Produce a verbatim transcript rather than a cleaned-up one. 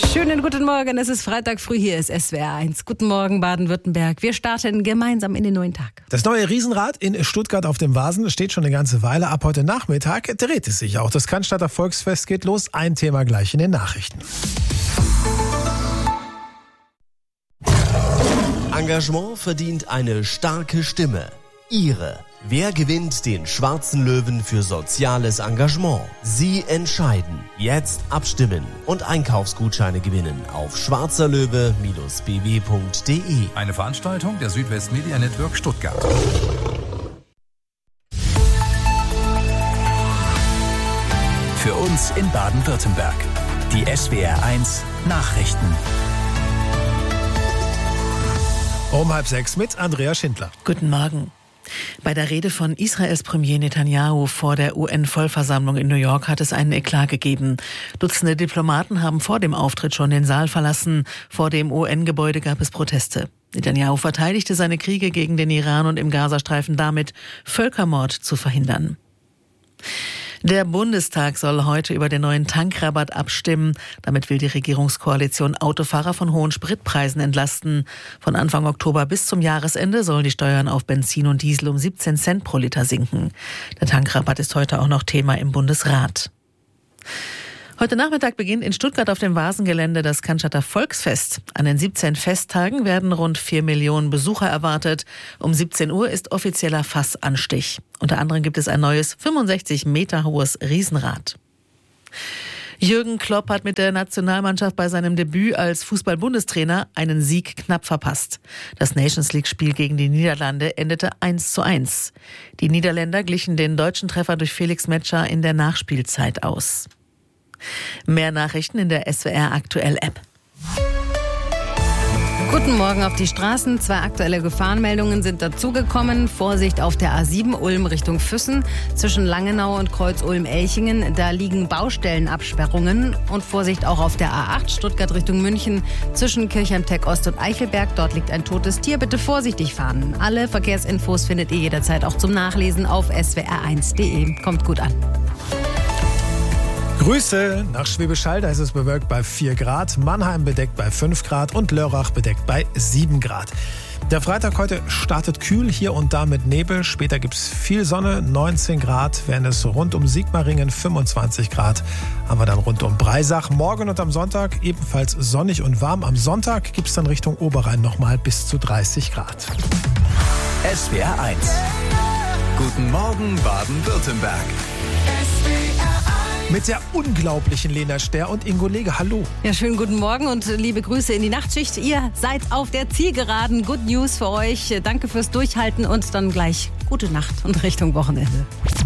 Schönen guten Morgen, es ist Freitag früh, hier ist S W R eins. Guten Morgen Baden-Württemberg, wir starten gemeinsam in den neuen Tag. Das neue Riesenrad in Stuttgart auf dem Vasen steht schon eine ganze Weile. Ab heute Nachmittag dreht es sich auch. Das Cannstatter Volksfest geht los. Ein Thema gleich in den Nachrichten. Engagement verdient eine starke Stimme. Ihre. Wer gewinnt den Schwarzen Löwen für soziales Engagement? Sie entscheiden. Jetzt abstimmen und Einkaufsgutscheine gewinnen auf schwarzerlöwe Bindestrich b w punkt d e. Eine Veranstaltung der Südwest Media Network Stuttgart. Für uns in Baden-Württemberg. Die S W R eins Nachrichten. Um halb sechs mit Andrea Schindler. Guten Morgen. Bei der Rede von Israels Premier Netanyahu vor der U N-Vollversammlung in New York hat es einen Eklat gegeben. Dutzende Diplomaten haben vor dem Auftritt schon den Saal verlassen. Vor dem U N-Gebäude gab es Proteste. Netanyahu verteidigte seine Kriege gegen den Iran und im Gazastreifen damit, Völkermord zu verhindern. Der Bundestag soll heute über den neuen Tankrabatt abstimmen. Damit will die Regierungskoalition Autofahrer von hohen Spritpreisen entlasten. Von Anfang Oktober bis zum Jahresende sollen die Steuern auf Benzin und Diesel um siebzehn Cent pro Liter sinken. Der Tankrabatt ist heute auch noch Thema im Bundesrat. Heute Nachmittag beginnt in Stuttgart auf dem Vasengelände das Cannstatter Volksfest. An den siebzehn Festtagen werden rund vier Millionen Besucher erwartet. Um siebzehn Uhr ist offizieller Fassanstich. Unter anderem gibt es ein neues fünfundsechzig Meter hohes Riesenrad. Jürgen Klopp hat mit der Nationalmannschaft bei seinem Debüt als Fußball-Bundestrainer einen Sieg knapp verpasst. Das Nations-League-Spiel gegen die Niederlande endete eins zu eins. Die Niederländer glichen den deutschen Treffer durch Felix Metscher in der Nachspielzeit aus. Mehr Nachrichten in der S W R Aktuell App. Guten Morgen auf die Straßen. Zwei aktuelle Gefahrenmeldungen sind dazugekommen. Vorsicht auf der A sieben Ulm Richtung Füssen. Zwischen Langenau und Kreuz Ulm-Elchingen. Da liegen Baustellenabsperrungen. Und Vorsicht auch auf der A acht Stuttgart Richtung München. Zwischen Kirchheim-Tech Ost und Eichelberg. Dort liegt ein totes Tier. Bitte vorsichtig fahren. Alle Verkehrsinfos findet ihr jederzeit auch zum Nachlesen auf s w r eins punkt d e. Kommt gut an. Grüße nach Schwäbisch Hall, da ist es bewölkt bei vier Grad, Mannheim bedeckt bei fünf Grad und Lörrach bedeckt bei sieben Grad. Der Freitag heute startet kühl, hier und da mit Nebel. Später gibt es viel Sonne, neunzehn Grad, während es rund um Sigmaringen fünfundzwanzig Grad. Haben wir dann rund um Breisach. Morgen und am Sonntag ebenfalls sonnig und warm. Am Sonntag gibt es dann Richtung Oberrhein nochmal bis zu dreißig Grad. S W R eins. Guten Morgen Baden-Württemberg. Mit der unglaublichen Lena Ster und Ingo Lege. Hallo. Ja, schönen guten Morgen und liebe Grüße in die Nachtschicht. Ihr seid auf der Zielgeraden. Good News für euch. Danke fürs Durchhalten und dann gleich gute Nacht und Richtung Wochenende.